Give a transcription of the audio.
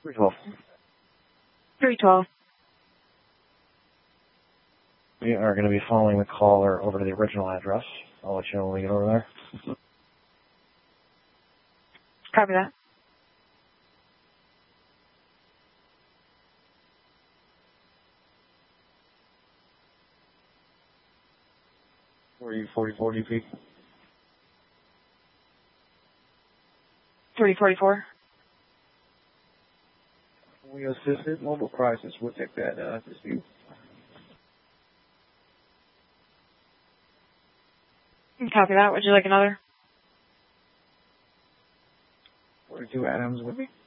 312. 312. We are going to be following the caller over to the original address. I'll let you know when we get over there. Copy that. Where are you, 44 DP? 3044. We assisted mobile crisis. We'll take that dispute. Copy that. Would you like another? 42 Adams with me.